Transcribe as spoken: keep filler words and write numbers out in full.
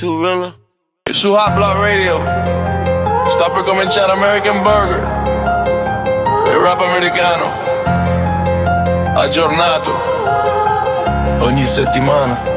Turilla. Su Hot Block Radio sta per cominciare American Burger, il rap americano aggiornato ogni settimana.